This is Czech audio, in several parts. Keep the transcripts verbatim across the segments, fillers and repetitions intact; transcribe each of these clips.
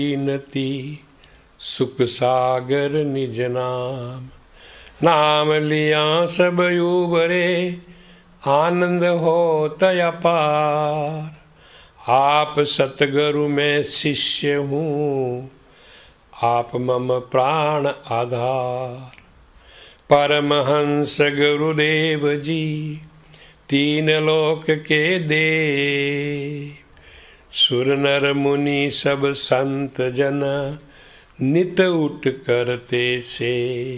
कीनती सुख सागर निज नाम, नाम लिया सब उबरे आनंद हो तय पार। आप सतगुरु में शिष्य हूँ, आप मम प्राण आधार। परमहंस गुरुदेव जी तीन लोक के देव, सुर नर मुनि सब संत जन नित उठ करते से।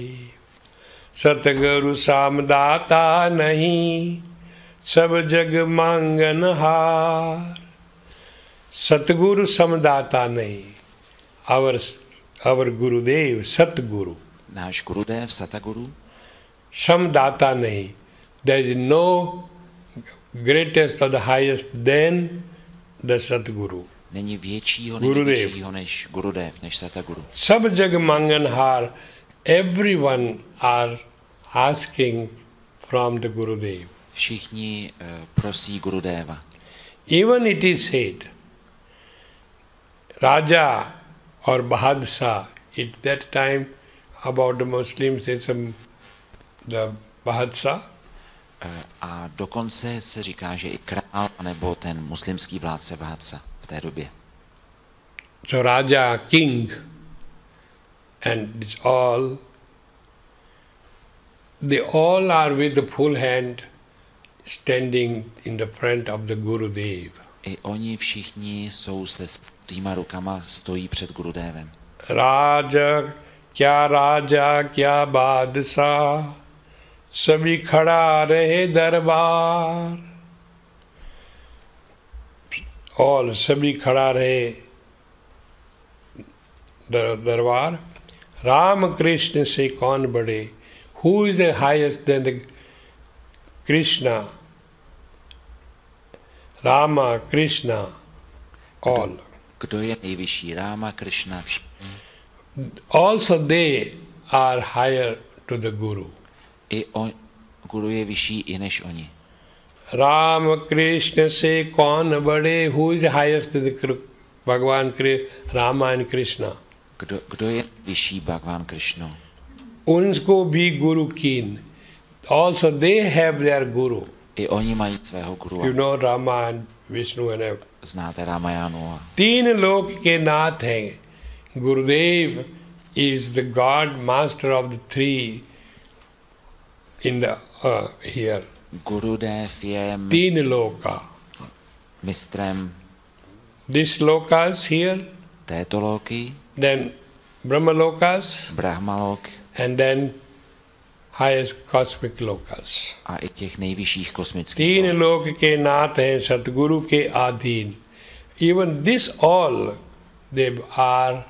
सतगुरु सामदाता नहीं, सब जग मांगन हार। सतगुरु समदाता नहीं, our our Gurudev Satguru, náš gurudev Sataguru, समदाता नहीं, there is no greatest or the highest than the Satguru. není většího, Gurudev. největšího než Gurudev, než Sataguru. सब जग मांगनहार, everyone are asking from the Gurudev. Všichni uh, prosí Gurudeva. Even it is said, Raja or Bahadshah, at that time about the Muslims, it's a, the Bahadshah. Uh, a dokonce se říká, že i král, nebo ten muslimský vládce Bahadsa v té době. So Raja, king, and it's all, they all are with the full hand standing in the front of the Gurudev. I oni všichni jsou se svýma rukama, stojí před Gurudevem. Raja, kya Raja, kya Badshah, sabhi khada rahe darbar. All, sabhi khada rahe darbar. Ram Krishna se kaun bade? Who is the highest than the Krishna? Rama, Krishna, all. Kdo je nejvyšší? Ráma, Krishna, všichni. Also they are higher to the Guru. I on, Guru je vyšší i než oni. Ram, Krishna se kaun bade? Who is the highest than the Bhagavan Rama and Krishna? Kdo, kdo je vyšší Bhagavan Krishna? Unsko bhi Guru kin. Also they have their Guru. I oni mají svého guru. You know Rama and Vishnu and everything. Znáte Ramayanu. तीन लोक के नाथ हैं. Gurudev is the God master of the three in the uh, here. Gurudev je तीन mistr, loka. mistrem This lokas here, této loky, then Brahma lokas, Brahmalok and then highest cosmic lokas. a i těch nejvyšších kosmických तीन lok. लोक के नाथ हैं सतगुरु के अधीन. Even this all they are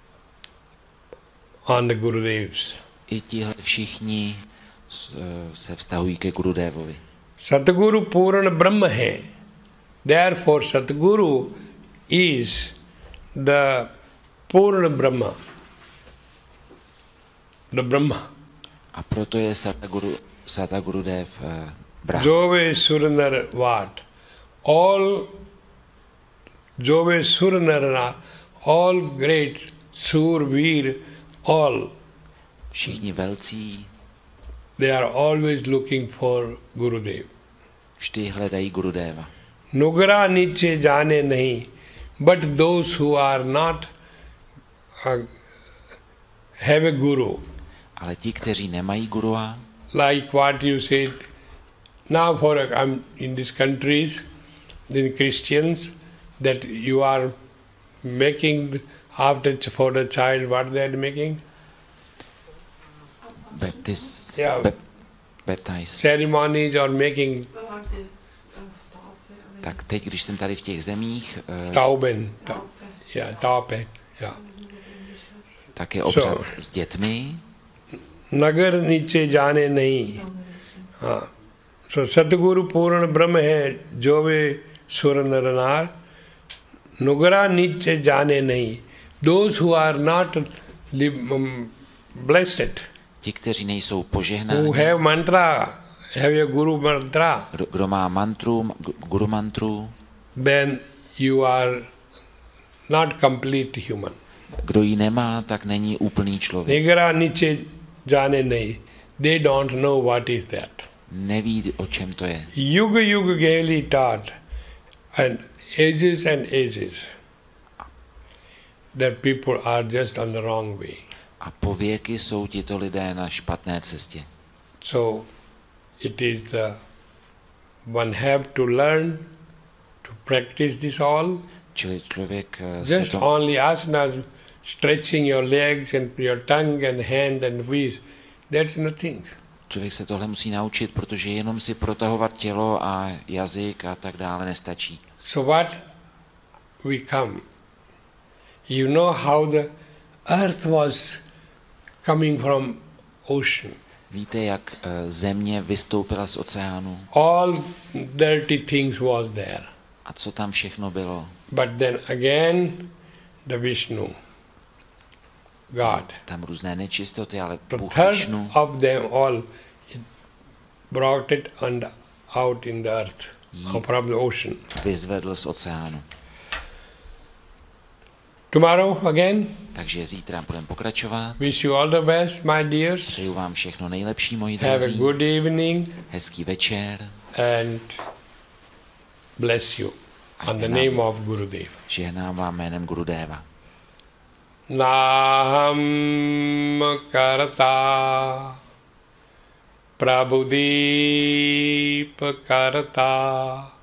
on the Gurudevs. I tihle všichni s- se vztahují ke Gurudevovi. सतगुरु पूर्ण ब्रह्म है. Therefore Satguru is the पूर्ण ब्रह्म, the Brahma. A proto je Sataguru, Satagurudev uh, Brahma. Jove Suranara what? All Jove Suranara, all great Sur, Veer, all, Všichni velcí they are always looking for Gurudev. vždy hledají Gurudeva. Nugra niche jane nahi, but those who are not uh, have a guru, Ale ti, kteří nemají gurua, like what you said, now for um, in these countries, the Christians, that you are making after for the child, what they are making? baptis, Yeah. bap, baptize. Ceremonies or making Tak teď, když jsem tady v těch zemích, uh, tauben, ta, yeah, taupe, yeah. tak je obřad So- s dětmi. नगर नीचे जाने नहीं. हाँ, so सतगुरु पूर्ण ब्रह्म है जो वे सुर नर नार. नुगरा नीचे जाने नहीं. Those who are not live, um, blessed, Ti, kteří nejsou who požehnáni, have mantra, have a guru mantra, kdo, kdo má mantru, gu- guru mantru, then you are not complete human. Kdo ji nemá, tak není úplný člověk. Nigara niche jane nahi. They don't know what is that. Neví, o čem to je. Yuga yuga gaily taught, and ages and ages, that people are just on the wrong way. A po věky jsou tito lidé na špatné cestě. So it is the one have to learn to practice this all. Čili člověk Just to... only asanas, stretching your legs and your tongue and hand and waist, that's nothing. Člověk se tohle musí naučit, protože jenom si protahovat tělo a jazyk a tak dále nestačí. So what we come? You know how the earth was coming from ocean. Víte, jak země vystoupila z oceánu? All dirty things was there. A co tam všechno bylo? But then again, the Vishnu, God. Tam různé nečistoty, ale The Bůh third Višnu of them all, it brought it and out in the earth, or from the ocean. vyzvedl z oceánu. Tomorrow again, Takže zítra budeme pokračovat. wish you all the best, my dears. Přeju vám všechno nejlepší, moji Have a drazí. good evening Hezký večer. and bless you on the name of Gurudev. Žehnám vám jménem Gurudeva. Naham karta prabhudeep karta